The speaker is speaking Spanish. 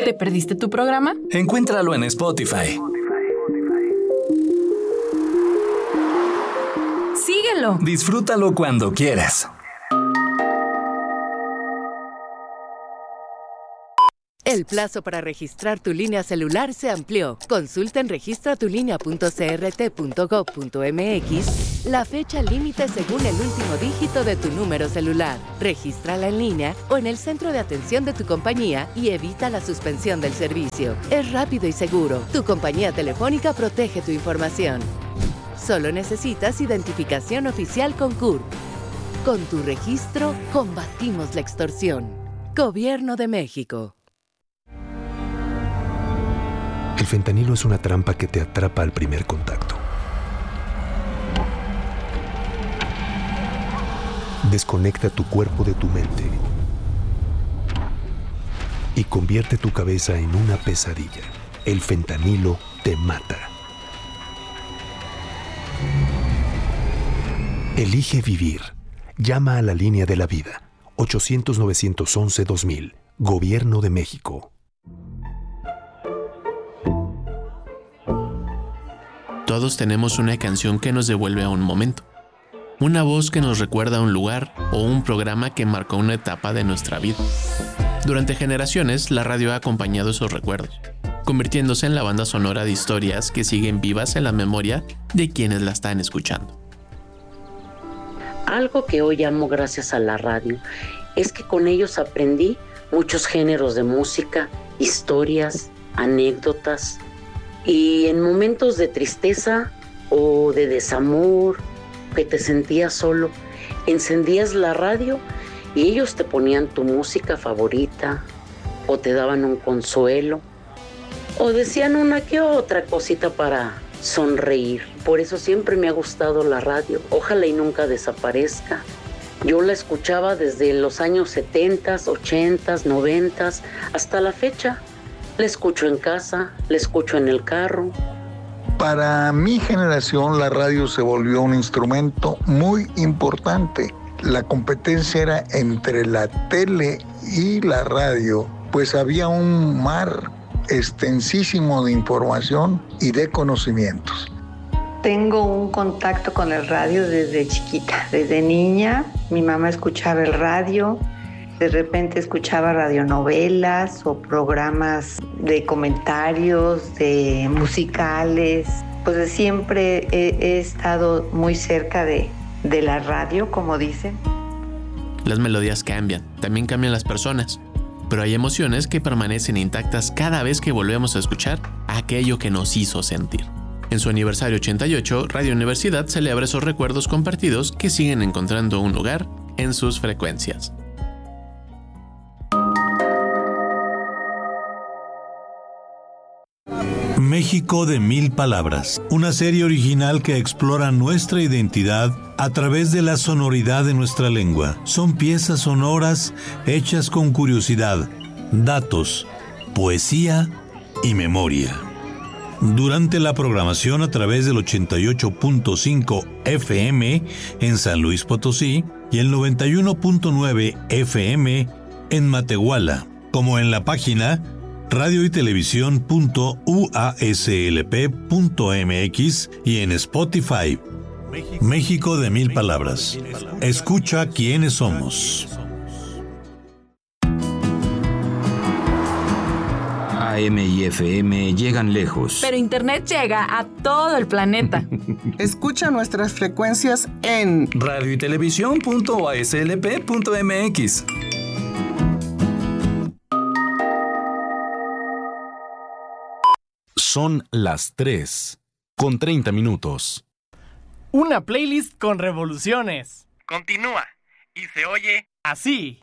¿Te perdiste tu programa? Encuéntralo en Spotify. Síguelo. Disfrútalo cuando quieras. El plazo para registrar tu línea celular se amplió. Consulta en registratulinea.crt.gov.mx la fecha límite según el último dígito de tu número celular. Regístrala en línea o en el centro de atención de tu compañía y evita la suspensión del servicio. Es rápido y seguro. Tu compañía telefónica protege tu información. Solo necesitas identificación oficial con CURP. Con tu registro, combatimos la extorsión. Gobierno de México. El fentanilo es una trampa que te atrapa al primer contacto. Desconecta tu cuerpo de tu mente y convierte tu cabeza en una pesadilla. El fentanilo te mata. Elige vivir. Llama a la línea de la vida. 800-911-2000. Gobierno de México. Todos tenemos una canción que nos devuelve a un momento, una voz que nos recuerda a un lugar o un programa que marcó una etapa de nuestra vida. Durante generaciones, la radio ha acompañado esos recuerdos, convirtiéndose en la banda sonora de historias que siguen vivas en la memoria de quienes la están escuchando. Algo que hoy amo gracias a la radio es que con ellos aprendí muchos géneros de música, historias, anécdotas. Y en momentos de tristeza o de desamor, que te sentías solo, encendías la radio y ellos te ponían tu música favorita o te daban un consuelo o decían una que otra cosita para sonreír. Por eso siempre me ha gustado la radio. Ojalá y nunca desaparezca. Yo la escuchaba desde los años 70, 80, 90 hasta la fecha. La escucho en casa, la escucho en el carro. Para mi generación la radio se volvió un instrumento muy importante. La competencia era entre la tele y la radio, pues había un mar extensísimo de información y de conocimientos. Tengo un contacto con el radio desde chiquita, desde niña. Mi mamá escuchaba el radio. De repente escuchaba radionovelas o programas de comentarios, de musicales. Pues siempre he estado muy cerca de la radio, como dicen. Las melodías cambian, también cambian las personas, pero hay emociones que permanecen intactas cada vez que volvemos a escuchar aquello que nos hizo sentir. En su aniversario 88, Radio Universidad celebra esos recuerdos compartidos que siguen encontrando un lugar en sus frecuencias. México de Mil Palabras, una serie original que explora nuestra identidad a través de la sonoridad de nuestra lengua. Son piezas sonoras hechas con curiosidad, datos, poesía y memoria. Durante la programación a través del 88.5 FM en San Luis Potosí y el 91.9 FM en Matehuala, como en la página radioytelevisión.uaslp.mx y en Spotify. México de Mil Palabras. Escucha quiénes somos. AM y FM llegan lejos. Pero Internet llega a todo el planeta. Escucha nuestras frecuencias en radioytelevisión.uaslp.mx. Son las 3:30. Una playlist con revoluciones. Continúa y se oye así.